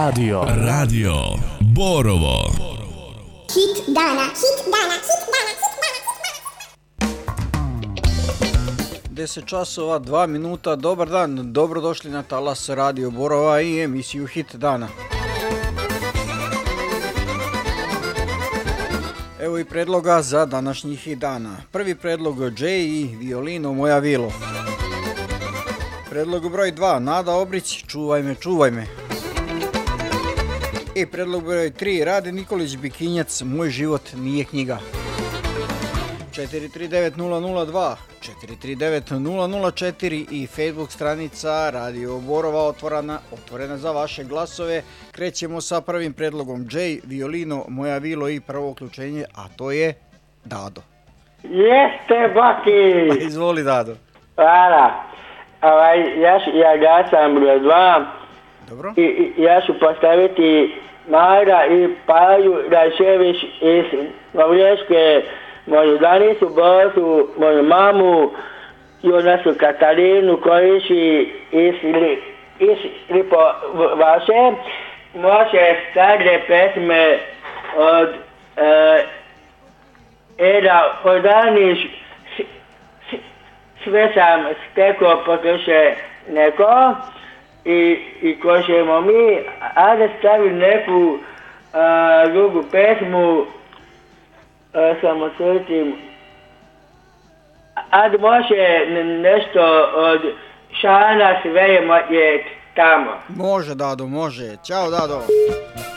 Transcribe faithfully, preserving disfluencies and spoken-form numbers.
Radio. Radio Borovo. Hit dana, hit dana, hit dana, hit dana. deset časova, dva minuta, dobar dan, dobrodošli na talas Radio Borova i emisiju Hit dana. Evo i predloga za današnji Hit dana. Prvi predlog Jay i Violino Moja Vilo. Predlog broj dva Nada Obrić, Čuvaj me, čuvaj me. I predlog broj tri Rade Nikolić Bikinjac, Moj život nije knjiga. četiri tri devet nula nula dva, četiri tri devet nula nula četiri i Facebook stranica Radio Borova otvorena, otvorena za vaše glasove. Krećemo sa prvim predlogom Jay, Violino, Moja Vilo i prvo uključenje, a to je Dado. Jeste, Baki! Izvoli, Dado. Hvala. Ovaj, ja, ja glasam broj dva. Dobro. I, i ja ću postaviti Mara i Paju Rajšević iz Novlješke, moju Danicu Bosu, moju mamu, Jonasu Katarinu Koriši iz, iz Lipovaše. Može stare pesme od e, Eda Hodanić, sve sam stekao potroše neko i, i ko ćemo mi, a da stavim neku a, drugu pesmu, a, samo sretim, a da može nešto od Šana, sve je tamo. Može, Dado, može. Ćao, Dado.